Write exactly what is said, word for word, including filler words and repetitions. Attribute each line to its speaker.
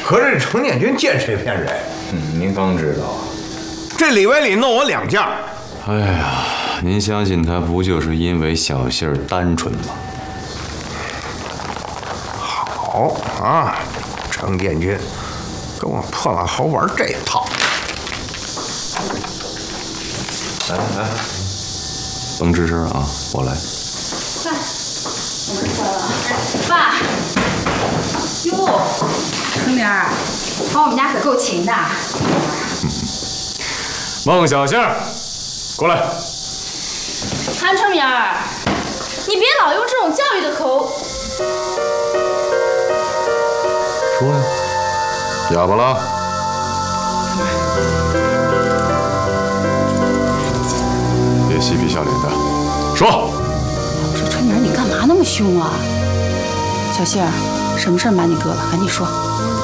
Speaker 1: 可是程建军见谁骗谁？
Speaker 2: 嗯，您刚知道啊。
Speaker 1: 这里外里弄我两件。
Speaker 2: 哎呀，您相信他不就是因为小杏儿单纯吗？
Speaker 1: 好啊，程建军跟我破烂豪玩这套。
Speaker 2: 来来，甭吱声啊，我来。
Speaker 3: 快，我们出来了。爸，哟，程明儿，跑我们家可够勤的。
Speaker 2: 孟小杏儿，过来。
Speaker 3: 韩程明儿，你别老用这种教育的口。
Speaker 2: 说呀，哑巴了。别嬉皮笑脸的，说。
Speaker 4: 我说春明，你干嘛那么凶啊？小杏儿，什么事瞒你哥了？赶紧说。